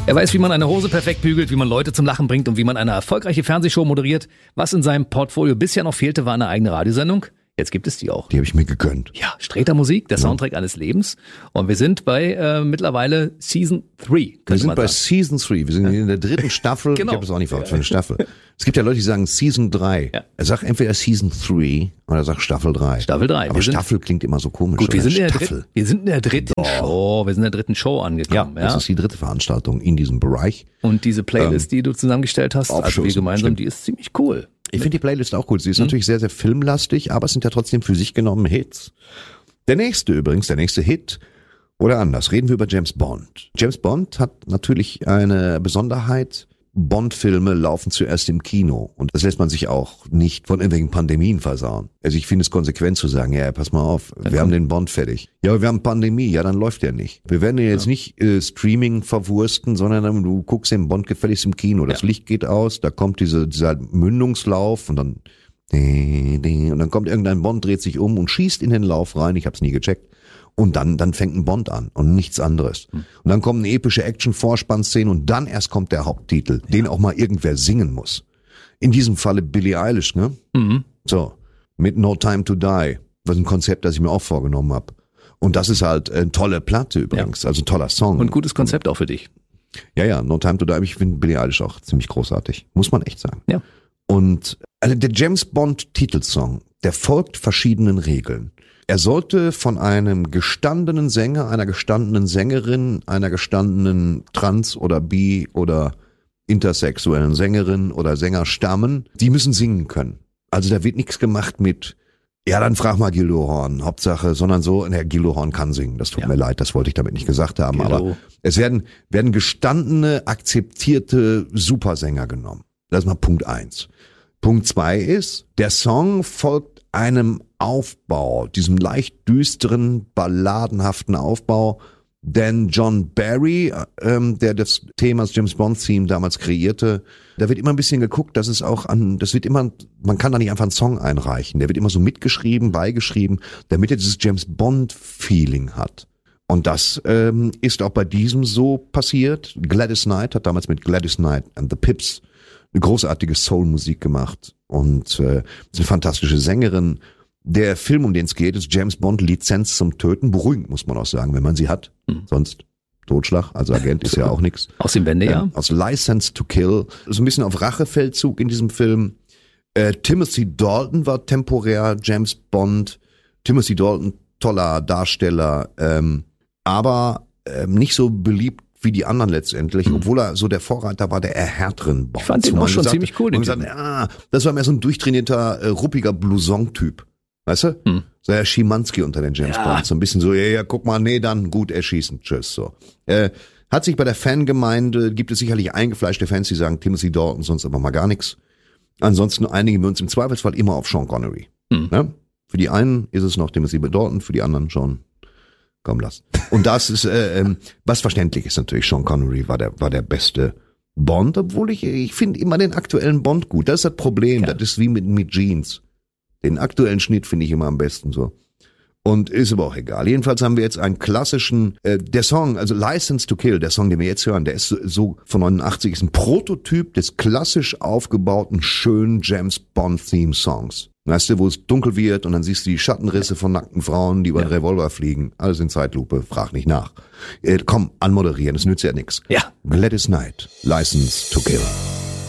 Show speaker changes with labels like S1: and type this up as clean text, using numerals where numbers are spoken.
S1: Er weiß, wie man eine Hose perfekt bügelt, wie man Leute zum Lachen bringt und wie man eine erfolgreiche Fernsehshow moderiert. Was in seinem Portfolio bisher noch fehlte, war eine eigene Radiosendung. Jetzt gibt es die auch.
S2: Die habe ich mir gegönnt.
S1: Ja, Sträter Musik, der Soundtrack eines Lebens. Und wir sind bei mittlerweile Season 3.
S2: Wir sind bei Season 3. Wir sind in der dritten Staffel.
S1: Genau.
S2: Ich habe es auch nicht verrückt für eine Staffel. Es gibt ja Leute, die sagen Season 3.
S1: Ja.
S2: Er sagt entweder Season 3 oder er sagt Staffel 3.
S1: Staffel 3.
S2: Aber Staffel klingt immer so komisch.
S1: Gut, wir sind,
S2: Staffel.
S1: wir sind in der dritten Show. Wir sind in der dritten Show
S2: Ja,
S1: angekommen.
S2: das ist die dritte Veranstaltung in diesem Bereich.
S1: Und diese Playlist, die du zusammengestellt hast, also
S2: Aufschuss,
S1: wir gemeinsam,
S2: stimmt.
S1: die ist ziemlich cool.
S2: Ich finde die Playlist auch cool. Sie ist natürlich sehr, sehr filmlastig, aber es sind ja trotzdem für sich genommen Hits. Der nächste Hit, oder anders, reden wir über James Bond. James Bond hat natürlich eine Besonderheit. Bond-Filme laufen zuerst im Kino. Und das lässt man sich auch nicht von irgendwelchen Pandemien versauen. Also ich finde es konsequent zu sagen, ja, pass mal auf, wir haben den Bond fertig. Ja, aber wir haben Pandemie, ja, dann läuft der nicht. Wir werden den jetzt nicht Streaming verwursten, sondern du guckst den Bond gefälligst im Kino. Das Licht geht aus, da kommt dieser Mündungslauf und dann kommt irgendein Bond, dreht sich um und schießt in den Lauf rein. Ich habe es nie gecheckt. Und dann fängt ein Bond an und nichts anderes. Und dann kommen eine epische Action-Vorspannszene und dann erst kommt der Haupttitel, den auch mal irgendwer singen muss. In diesem Falle Billie Eilish, ne? Mhm. So, mit No Time to Die, was ein Konzept, das ich mir auch vorgenommen habe. Und das ist halt eine tolle Platte übrigens, also ein toller Song.
S1: Und gutes Konzept auch für dich.
S2: Ja, No Time to Die, ich finde Billie Eilish auch ziemlich großartig, muss man echt sagen.
S1: Ja.
S2: Und also der James Bond Titelsong, der folgt verschiedenen Regeln. Er sollte von einem gestandenen Sänger, einer gestandenen Sängerin, einer gestandenen Trans- oder Bi- oder intersexuellen Sängerin oder Sänger stammen. Die müssen singen können. Also da wird nichts gemacht mit, ja, dann frag mal Gildo Horn, Hauptsache, sondern so, Gildo Horn kann singen. Das tut mir leid, das wollte ich damit nicht gesagt haben.
S1: Gildo.
S2: Aber es werden gestandene, akzeptierte Supersänger genommen. Das ist mal Punkt 1. Punkt 2 ist, der Song folgt einem Aufbau, diesem leicht düsteren, balladenhaften Aufbau, denn John Barry, der das Thema, das James Bond Theme damals kreierte, da wird immer ein bisschen geguckt, dass es auch man kann da nicht einfach einen Song einreichen, der wird immer so mitgeschrieben, beigeschrieben, damit er dieses James Bond Feeling hat. Und das ist auch bei diesem so passiert. Gladys Knight hat damals mit Gladys Knight and the Pips eine großartige Soul-Musik gemacht und ist eine fantastische Sängerin. Der Film, um den es geht, ist James Bond Lizenz zum Töten. Beruhigend, muss man auch sagen, wenn man sie hat. Sonst Totschlag, also Agent ist ja auch nichts.
S1: Aus dem Wende, ja.
S2: Aus License to Kill. So ein bisschen auf Rachefeldzug in diesem Film. Timothy Dalton war temporär James Bond. Timothy Dalton, toller Darsteller, aber nicht so beliebt wie die anderen letztendlich, obwohl er so der Vorreiter war, der härteren Bond.
S1: Ich fand ihn auch schon ziemlich cool.
S2: Und gesagt, das war mehr so ein durchtrainierter, ruppiger Blouson-Typ. Weißt du? So der Schimanski unter den James Bonds. So ein bisschen so, ja, guck mal, nee, dann gut erschießen, tschüss, so. Hat sich bei der Fangemeinde, gibt es sicherlich eingefleischte Fans, die sagen, Timothy Dalton, sonst aber mal gar nichts. Ansonsten einigen wir uns im Zweifelsfall immer auf Sean Connery. Ne? Für die einen ist es noch Timothy Dalton, für die anderen Sean. Komm, lass. Und das ist, was verständlich ist natürlich, Sean Connery war der beste Bond, obwohl ich finde immer den aktuellen Bond gut. Das ist das Problem, das ist wie mit Jeans. Den aktuellen Schnitt finde ich immer am besten so. Und ist aber auch egal. Jedenfalls haben wir jetzt einen klassischen, der Song, also License to Kill, der Song, den wir jetzt hören, der ist so von 89, ist ein Prototyp des klassisch aufgebauten, schönen James Bond Theme Songs. Weißt du, wo es dunkel wird und dann siehst du die Schattenrisse von nackten Frauen, die über den Revolver fliegen. Alles in Zeitlupe, frag nicht nach. Komm, anmoderieren, das nützt ja nix.
S1: Ja.
S2: Gladys Knight, License to Kill.